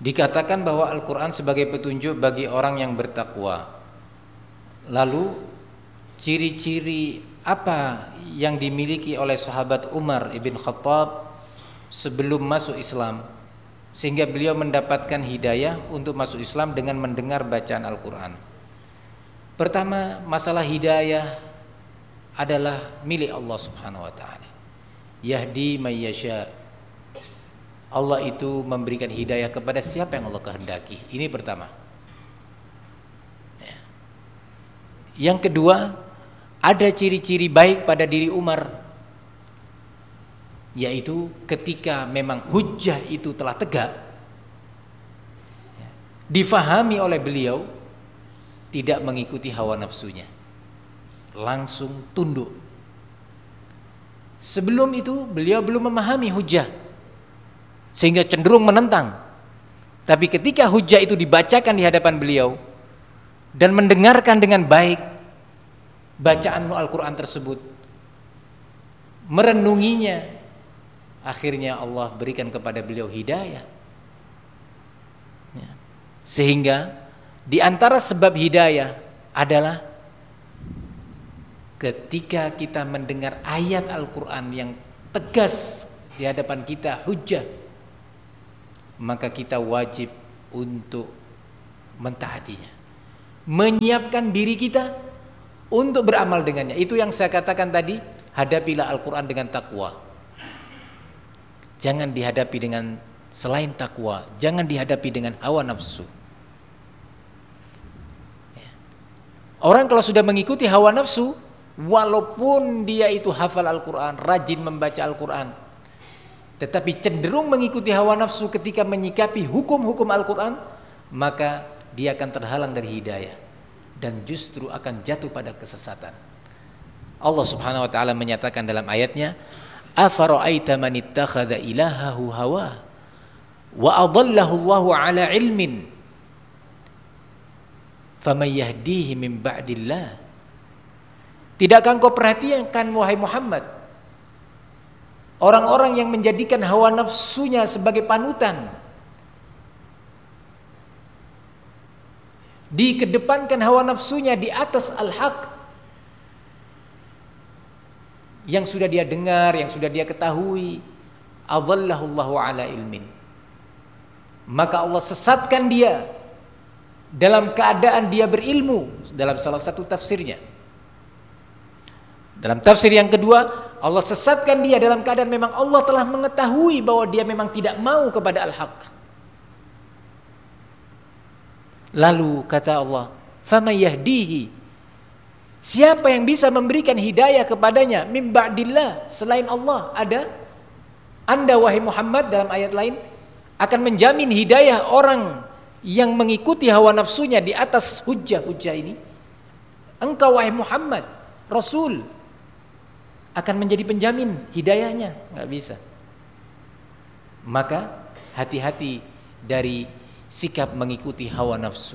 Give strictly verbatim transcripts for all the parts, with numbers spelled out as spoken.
Dikatakan bahwa Al-Quran sebagai petunjuk bagi orang yang bertakwa. Lalu ciri-ciri apa yang dimiliki oleh sahabat Umar ibn Khattab sebelum masuk Islam sehingga beliau mendapatkan hidayah untuk masuk Islam dengan mendengar bacaan Al-Quran? Pertama, masalah hidayah adalah milik Allah Subhanahu wa taala. Yahdi may yasha. Allah itu memberikan hidayah kepada siapa yang Allah kehendaki. Ini pertama. Yang kedua, ada ciri-ciri baik pada diri Umar, yaitu ketika memang hujjah itu telah tegak, difahami oleh beliau, tidak mengikuti hawa nafsunya, langsung tunduk. Sebelum itu beliau belum memahami hujjah sehingga cenderung menentang. Tapi ketika hujjah itu dibacakan di hadapan beliau dan mendengarkan dengan baik bacaan Al-Quran tersebut, merenunginya, akhirnya Allah berikan kepada beliau hidayah. Sehingga di antara sebab hidayah adalah ketika kita mendengar ayat Al-Quran yang tegas di hadapan kita, hujjah, maka kita wajib untuk mentaatinya, menyiapkan diri kita untuk beramal dengannya. Itu yang saya katakan tadi, hadapilah Al-Quran dengan takwa. Jangan dihadapi dengan selain takwa, jangan dihadapi dengan hawa nafsu. Orang kalau sudah mengikuti hawa nafsu, walaupun dia itu hafal Al-Quran, rajin membaca Al-Quran, tetapi cenderung mengikuti hawa nafsu ketika menyikapi hukum-hukum Al-Quran, maka dia akan terhalang dari hidayah dan justru akan jatuh pada kesesatan. Allah Subhanahu wa taala menyatakan dalam ayatnya, afara'aita man ittakhadha ilahahu hawa wa adallahu Allahu ala ilmin faman yahdihi min ba'dillah. Tidakkah engkau perhatikan wahai Muhammad, orang-orang yang menjadikan hawa nafsunya sebagai panutan, dikedepankan hawa nafsunya di atas al-haq yang sudah dia dengar, yang sudah dia ketahui, adallahu Allahu ala ilmin, maka Allah sesatkan dia dalam keadaan dia berilmu. Dalam salah satu tafsirnya, dalam tafsir yang kedua, Allah sesatkan dia dalam keadaan memang Allah telah mengetahui bahwa dia memang tidak mau kepada al-haq. Lalu kata Allah, faman yahdihi, siapa yang bisa memberikan hidayah kepadanya min ba'dillah, selain Allah? Ada? Anda wahai Muhammad dalam ayat lain akan menjamin hidayah orang yang mengikuti hawa nafsunya di atas hujjah-hujjah ini? Engkau wahai Muhammad, Rasul, akan menjadi penjamin hidayahnya? Nggak bisa. Maka hati-hati dari sikap mengikuti hawa nafsu.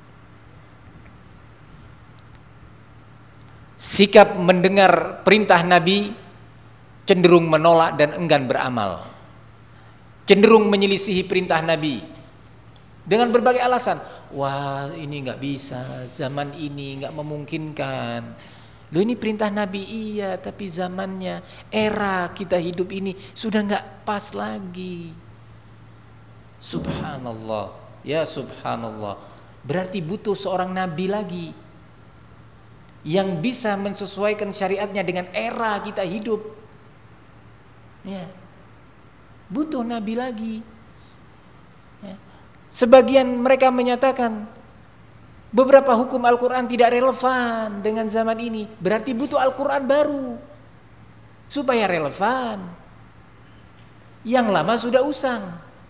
Sikap mendengar perintah Nabi cenderung menolak dan enggan beramal, cenderung menyelisihi perintah Nabi dengan berbagai alasan. Wah, ini nggak bisa, zaman ini nggak memungkinkan. Loh, ini perintah Nabi iya, tapi zamannya, era kita hidup ini sudah nggak pas lagi. Subhanallah, ya subhanallah. Berarti butuh seorang Nabi lagi yang bisa mensesuaikan syariatnya dengan era kita hidup. Ya, butuh Nabi lagi. Ya. Sebagian mereka menyatakan beberapa hukum Al-Quran tidak relevan dengan zaman ini, berarti butuh Al-Quran baru supaya relevan. Yang lama sudah usang.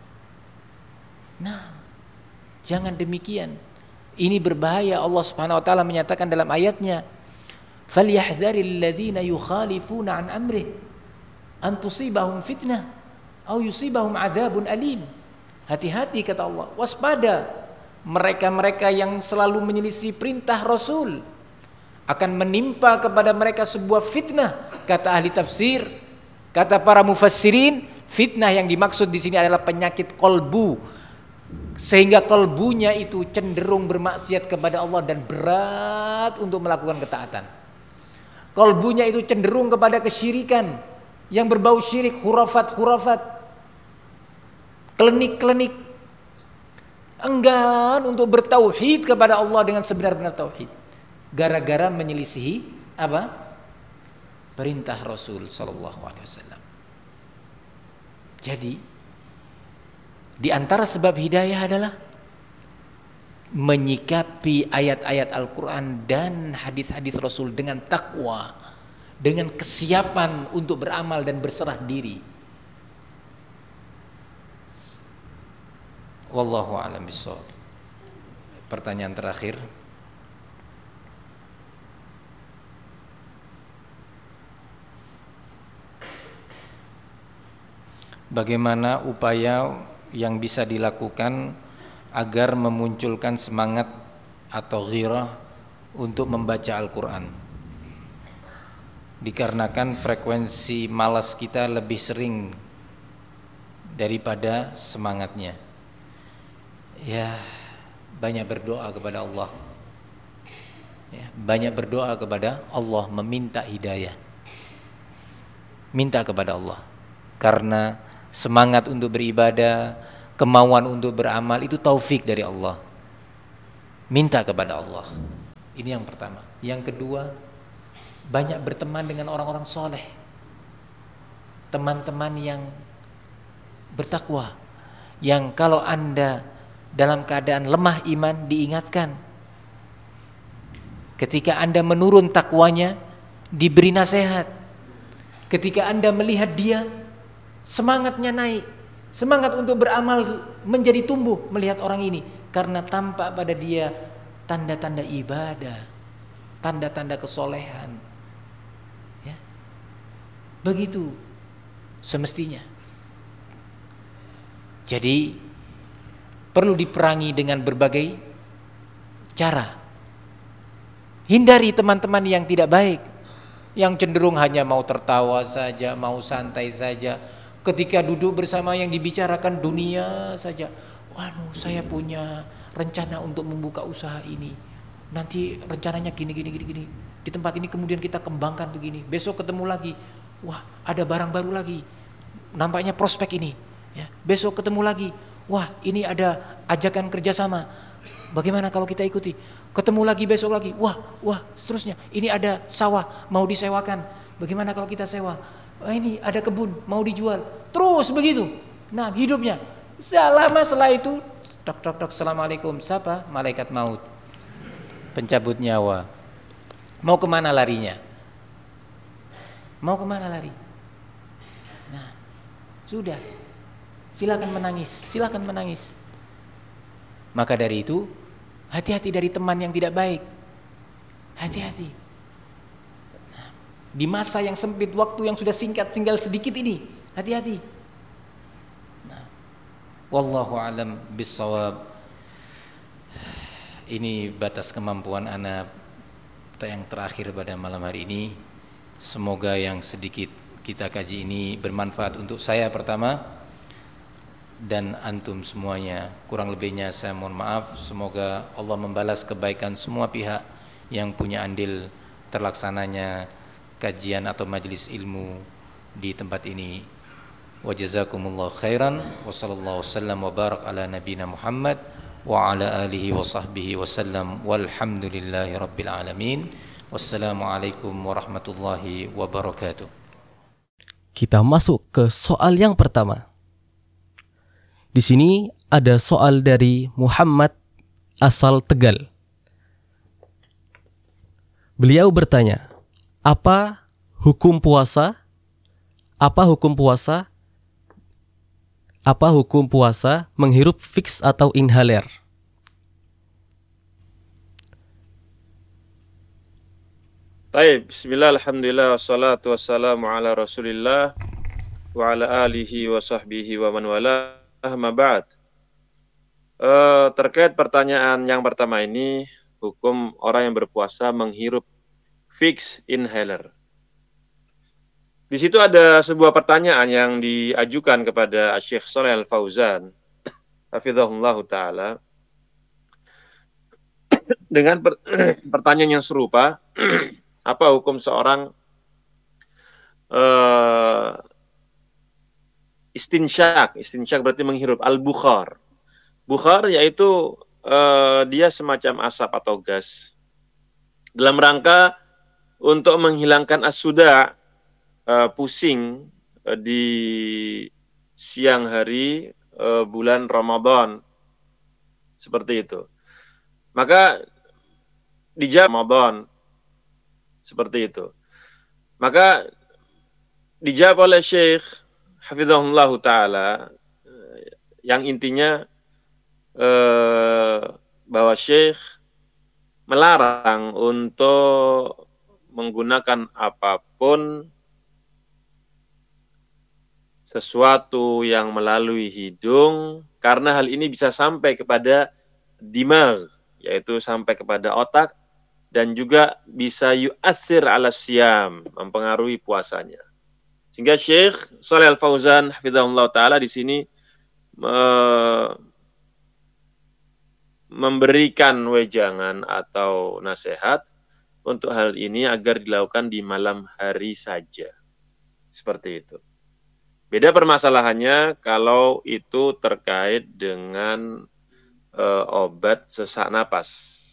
Nah, jangan demikian. Ini berbahaya. Allah Subhanahu wa taala menyatakan dalam ayatnya, "Falyahdharil ladzina yukhalifuna an amrih an tusibahum fitnah aw yusibahum adzabun alim." Hati-hati kata Allah, waspada mereka-mereka yang selalu menyelisih perintah Rasul, akan menimpa kepada mereka sebuah fitnah. Kata ahli tafsir, kata para mufassirin, fitnah yang dimaksud di sini adalah penyakit kolbu, sehingga kalbunya itu cenderung bermaksiat kepada Allah dan berat untuk melakukan ketaatan. Kalbunya itu cenderung kepada kesyirikan yang berbau syirik, khurafat-khurafat, klinik-klinik, enggan untuk bertauhid kepada Allah dengan sebenar-benar tauhid, gara-gara menyelisihi apa? Perintah Rasul sallallahu alaihi wasallam. Jadi di antara sebab hidayah adalah menyikapi ayat-ayat Al-Quran dan hadis-hadis Rasul dengan takwa, dengan kesiapan untuk beramal dan berserah diri. Wallahu a'lam bishawab. Pertanyaan terakhir. Bagaimana upaya yang bisa dilakukan agar memunculkan semangat atau ghirah untuk membaca Al-Quran? Dikarenakan frekuensi malas kita lebih sering daripada semangatnya. Ya, banyak berdoa kepada Allah. Ya, banyak berdoa kepada Allah, meminta hidayah. Minta kepada Allah. Karena semangat untuk beribadah, kemauan untuk beramal itu taufik dari Allah. Minta kepada Allah. Ini yang pertama. Yang kedua, banyak berteman dengan orang-orang soleh, teman-teman yang bertakwa, yang kalau Anda dalam keadaan lemah iman diingatkan, ketika Anda menurun takwanya diberi nasihat, ketika Anda melihat dia semangatnya naik, semangat untuk beramal menjadi tumbuh melihat orang ini, karena tampak pada dia tanda-tanda ibadah, tanda-tanda kesolehan. Ya. Begitu semestinya. Jadi perlu diperangi dengan berbagai cara. Hindari teman-teman yang tidak baik, yang cenderung hanya mau tertawa saja, mau santai saja. Ketika duduk bersama yang dibicarakan dunia saja. Waduh, saya punya rencana untuk membuka usaha ini. Nanti rencananya gini gini gini gini. Di tempat ini kemudian kita kembangkan begini. Besok ketemu lagi. Wah, ada barang baru lagi. Nampaknya prospek ini. Ya. Besok ketemu lagi. Wah, ini ada ajakan kerjasama. Bagaimana kalau kita ikuti? Ketemu lagi besok lagi. Wah, wah, seterusnya. Ini ada sawah mau disewakan. Bagaimana kalau kita sewa? Wah, ini ada kebun mau dijual. Terus begitu. Nah, hidupnya. Selama setelah itu, tok tok tok, assalamualaikum. Siapa? Malaikat maut, pencabut nyawa. Mau kemana larinya? Mau kemana lari? Nah, sudah. Silakan menangis, silakan menangis. Maka dari itu, hati-hati dari teman yang tidak baik. Hati-hati. Nah, di masa yang sempit, waktu yang sudah singkat, tinggal sedikit ini, hati-hati. Nah, wallahu a'lam bissawab. Ini batas kemampuan ana yang terakhir pada malam hari ini. Semoga yang sedikit kita kaji ini bermanfaat untuk saya pertama dan antum semuanya. Kurang lebihnya saya mohon maaf. Semoga Allah membalas kebaikan semua pihak yang punya andil terlaksananya kajian atau majelis ilmu di tempat ini. Wa jazakumullahu khairan wa sallallahu wasallam wa barak ala nabiyina Muhammad wa ala alihi wa sahbihi wasallam walhamdulillahi rabbil alamin. Wassalamualaikum warahmatullahi wabarakatuh. Kita masuk ke soal yang pertama. Di sini ada soal dari Muhammad asal Tegal. Beliau bertanya, apa hukum puasa? Apa hukum puasa? Apa hukum puasa menghirup fix atau inhaler? Baik, bismillah, alhamdulillah, wassalatu wassalamu ala rasulillah wa ala alihi wa sahbihi wa man wala, amma ba'd. Uh, terkait pertanyaan yang pertama ini, hukum orang yang berpuasa menghirup fix inhaler. Di situ ada sebuah pertanyaan yang diajukan kepada Syekh Shalih Al Fauzan hafizahullah taala dengan per, pertanyaan yang serupa, apa hukum seorang uh, istinsyak? Istinsyak berarti menghirup. Al-bukhar. Bukhar yaitu uh, dia semacam asap atau gas dalam rangka untuk menghilangkan as-suda, uh, pusing uh, di siang hari uh, bulan Ramadan, seperti itu. Maka dijawab Ramadan, seperti itu. Maka dijawab oleh Syekh hafizahullah taala yang intinya eh, bahwa Syekh melarang untuk menggunakan apapun sesuatu yang melalui hidung, karena hal ini bisa sampai kepada dimag, yaitu sampai kepada otak, dan juga bisa yu'athir ala siyam, mempengaruhi puasanya. Sehingga Syekh Shalih Al-Fauzan hafizahullah taala di sini uh, memberikan wejangan atau nasihat untuk hal ini agar dilakukan di malam hari saja. Seperti itu. Beda permasalahannya kalau itu terkait dengan uh, obat sesak napas.